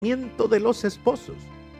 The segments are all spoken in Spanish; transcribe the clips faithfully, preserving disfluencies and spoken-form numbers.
de los esposos.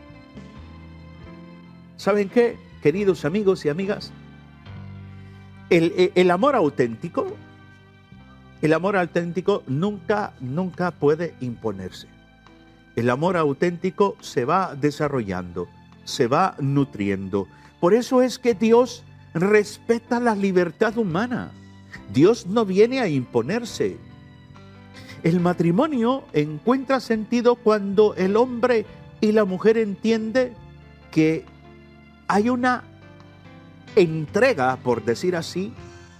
¿Saben qué, queridos amigos y amigas? El, el, el amor auténtico, el amor auténtico nunca, nunca puede imponerse. El amor auténtico se va desarrollando, se va nutriendo. Por eso es que Dios respeta la libertad humana. Dios no viene a imponerse. El matrimonio encuentra sentido cuando el hombre y la mujer entienden que hay una entrega, por decir así,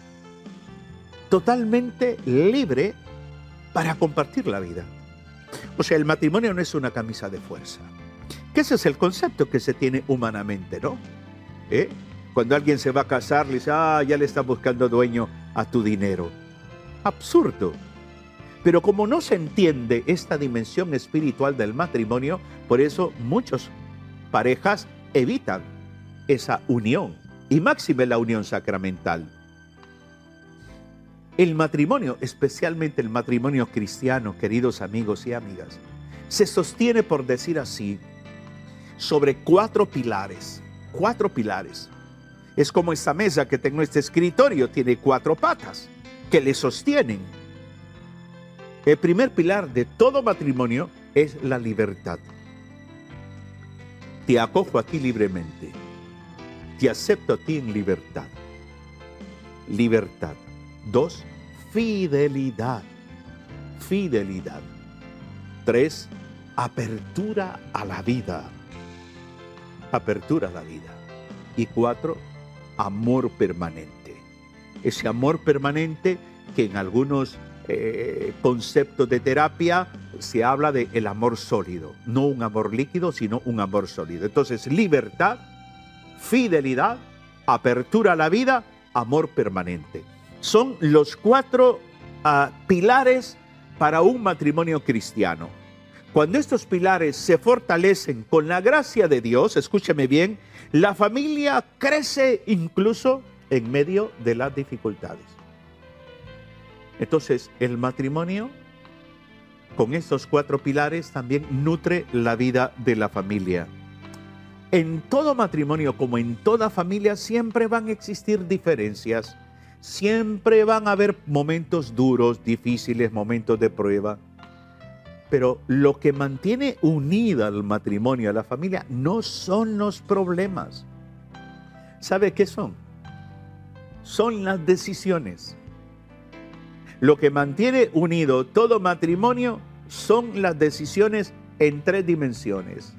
totalmente libre para compartir la vida. O sea, el matrimonio no es una camisa de fuerza. Que ese es el concepto que se tiene humanamente, ¿no? ¿Eh? Cuando alguien se va a casar, le dice, ah, ya le está buscando dueño a tu dinero. Absurdo. Pero como no se entiende esta dimensión espiritual del matrimonio, por eso muchas parejas evitan esa unión, y máxime la unión sacramental. El matrimonio, especialmente el matrimonio cristiano, queridos amigos y amigas, se sostiene, por decir así, sobre cuatro pilares. Cuatro pilares. Es como esta mesa que tengo, este escritorio, tiene cuatro patas que le sostienen. El primer pilar de todo matrimonio es la libertad. Te acojo a ti libremente. Te acepto a ti en libertad. Libertad. Dos, fidelidad. Fidelidad. Tres, apertura a la vida. Apertura a la vida. Y cuatro, amor permanente. Ese amor permanente que en algunos eh, conceptos de terapia se habla de el amor sólido. No un amor líquido, sino un amor sólido. Entonces, libertad, fidelidad, apertura a la vida, amor permanente. Son los cuatro uh, pilares para un matrimonio cristiano. Cuando estos pilares se fortalecen con la gracia de Dios, escúcheme bien, la familia crece incluso en medio de las dificultades. Entonces, el matrimonio, con estos cuatro pilares, también nutre la vida de la familia. En todo matrimonio, como en toda familia, siempre van a existir diferencias. Siempre van a haber momentos duros, difíciles, momentos de prueba. Pero lo que mantiene unida al matrimonio, a la familia, no son los problemas. ¿Sabe qué son? Son las decisiones. Lo que mantiene unido todo matrimonio son las decisiones en tres dimensiones.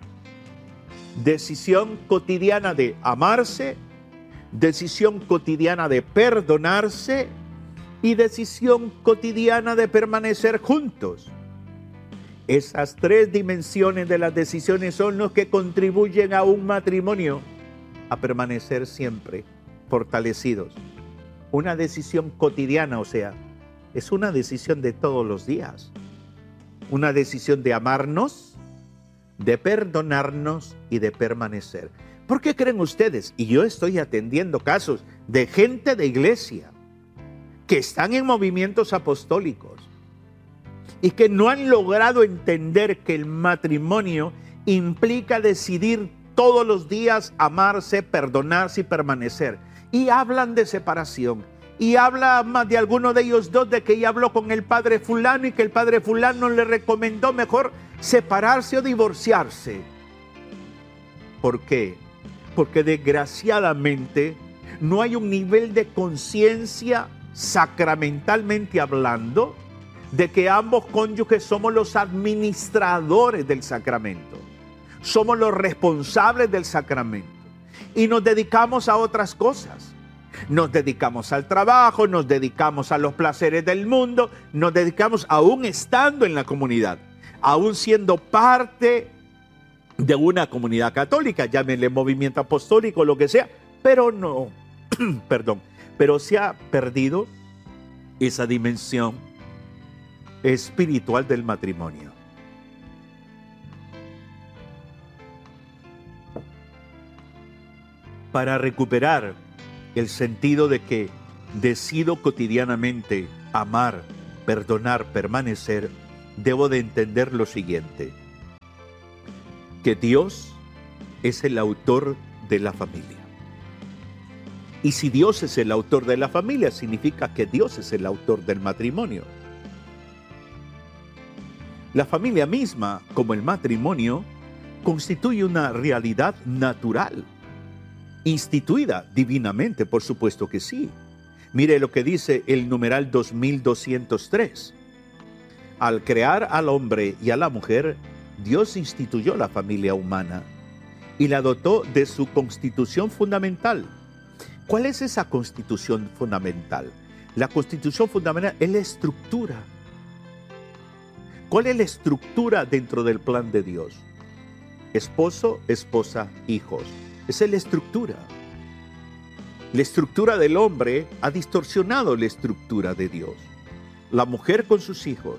Decisión cotidiana de amarse, decisión cotidiana de perdonarse y decisión cotidiana de permanecer juntos. Esas tres dimensiones de las decisiones son los que contribuyen a un matrimonio a permanecer siempre fortalecidos. Una decisión cotidiana, o sea, es una decisión de todos los días. Una decisión de amarnos, de perdonarnos y de permanecer. ¿Por qué creen ustedes? Y yo estoy atendiendo casos de gente de iglesia que están en movimientos apostólicos y que no han logrado entender que el matrimonio implica decidir todos los días amarse, perdonarse y permanecer. Y hablan de separación. Y habla más de alguno de ellos dos de que ella habló con el padre fulano y que el padre fulano le recomendó mejor separarse o divorciarse. ¿Por qué? Porque desgraciadamente no hay un nivel de conciencia sacramentalmente hablando de que ambos cónyuges somos los administradores del sacramento. Somos los responsables del sacramento. Y nos dedicamos a otras cosas. Nos dedicamos al trabajo, nos dedicamos a los placeres del mundo, nos dedicamos aún estando en la comunidad, aún siendo parte de una comunidad católica, llámenle movimiento apostólico, lo que sea, pero no, perdón, pero se ha perdido esa dimensión espiritual del matrimonio. Para recuperar el sentido de que decido cotidianamente amar, perdonar, permanecer, debo de entender lo siguiente. que Dios es el autor de la familia. Y si Dios es el autor de la familia, significa que Dios es el autor del matrimonio. La familia misma, como el matrimonio, constituye una realidad natural, instituida divinamente, por supuesto que sí. Mire lo que dice el numeral dos mil doscientos tres. Al crear al hombre y a la mujer, Dios instituyó la familia humana y la dotó de su constitución fundamental. ¿Cuál es esa constitución fundamental? La constitución fundamental es la estructura. ¿Cuál es la estructura dentro del plan de Dios? Esposo, esposa, hijos. Esa es la estructura. La estructura del hombre ha distorsionado la estructura de Dios. La mujer con sus hijos,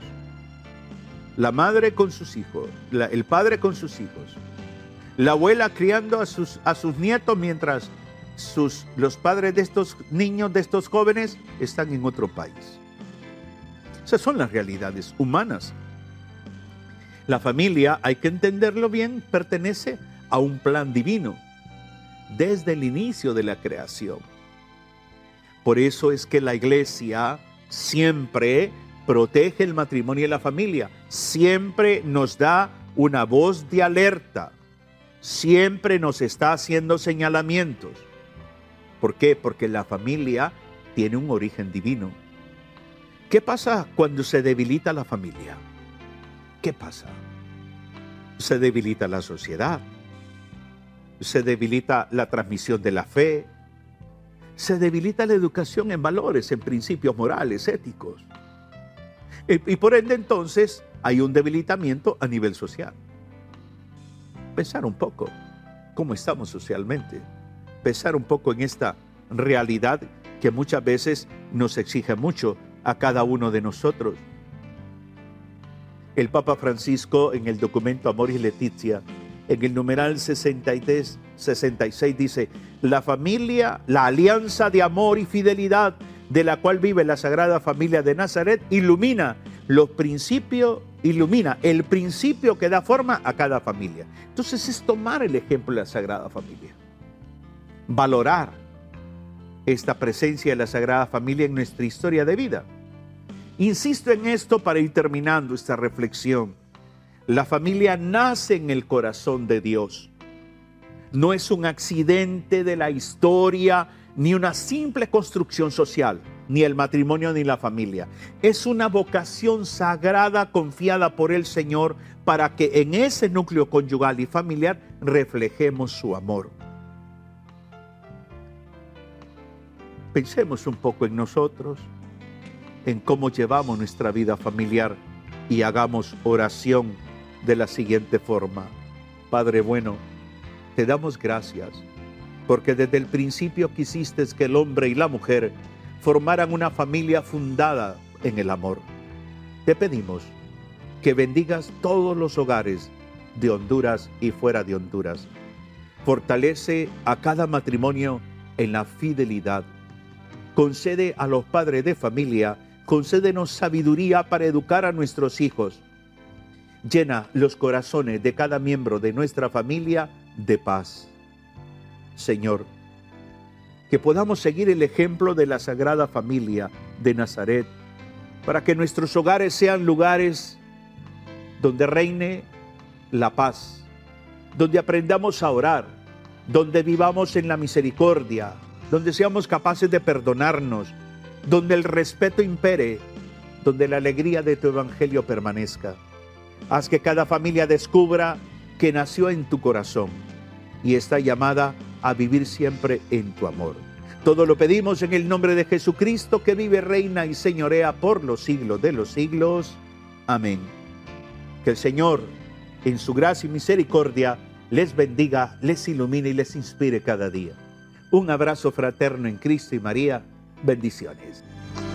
la madre con sus hijos, la, el padre con sus hijos, la abuela criando a sus, a sus nietos mientras sus, los padres de estos niños, de estos jóvenes, están en otro país. Esas son las realidades humanas. La familia, hay que entenderlo bien, pertenece a un plan divino desde el inicio de la creación. Por eso es que la iglesia siempre protege el matrimonio y la familia, siempre nos da una voz de alerta, siempre nos está haciendo señalamientos. ¿Por qué? Porque la familia tiene un origen divino. ¿Qué pasa cuando se debilita la familia? ¿Qué pasa? Se debilita la sociedad, se debilita la transmisión de la fe, se debilita la educación en valores, en principios morales, éticos. Y, y por ende entonces hay un debilitamiento a nivel social. Pensar un poco cómo estamos socialmente, pensar un poco en esta realidad que muchas veces nos exige mucho a cada uno de nosotros. El Papa Francisco, en el documento Amoris Laetitia, en el numeral sesenta y tres, sesenta y seis, dice: la familia, la alianza de amor y fidelidad de la cual vive la Sagrada Familia de Nazaret, ilumina los principios, ilumina el principio que da forma a cada familia. Entonces es tomar el ejemplo de la Sagrada Familia, valorar esta presencia de la Sagrada Familia en nuestra historia de vida. Insisto en esto para ir terminando esta reflexión. La familia nace en el corazón de Dios. No es un accidente de la historia, ni una simple construcción social, ni el matrimonio ni la familia. Es una vocación sagrada confiada por el Señor para que en ese núcleo conyugal y familiar reflejemos su amor. Pensemos un poco en nosotros, en cómo llevamos nuestra vida familiar y hagamos oración de la siguiente forma. Padre bueno, te damos gracias porque desde el principio quisiste que el hombre y la mujer formaran una familia fundada en el amor. Te pedimos que bendigas todos los hogares de Honduras y fuera de Honduras. Fortalece a cada matrimonio en la fidelidad. Concede a los padres de familia, concédenos sabiduría para educar a nuestros hijos. Llena los corazones de cada miembro de nuestra familia de paz. Señor, que podamos seguir el ejemplo de la Sagrada Familia de Nazaret, para que nuestros hogares sean lugares donde reine la paz, donde aprendamos a orar, donde vivamos en la misericordia, donde seamos capaces de perdonarnos, donde el respeto impere, donde la alegría de tu evangelio permanezca. Haz que cada familia descubra que nació en tu corazón y está llamada a vivir siempre en tu amor. Todo lo pedimos en el nombre de Jesucristo, que vive, reina y señorea por los siglos de los siglos. Amén. Que el Señor, en su gracia y misericordia, les bendiga, les ilumine y les inspire cada día. Un abrazo fraterno en Cristo y María. Bendiciones.